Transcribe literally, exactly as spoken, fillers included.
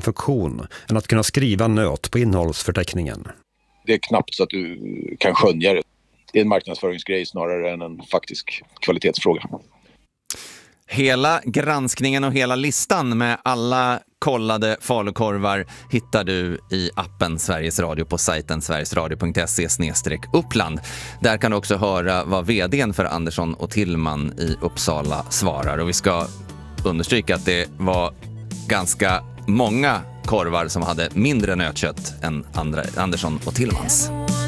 funktion än att kunna skriva nöt på innehållsförteckningen. Det är knappt så att du kan skönja det. Det är en marknadsföringsgrej snarare än en faktisk kvalitetsfråga. Hela granskningen och hela listan med alla kollade falukorvar hittar du i appen Sveriges Radio på sajten sverigesradio punkt se snedstreck uppland. Där kan du också höra vad vdn för Andersson och Tillman i Uppsala svarar. Och vi ska understryka att det var ganska många korvar som hade mindre nötkött än andra, Andersson och Tillmans.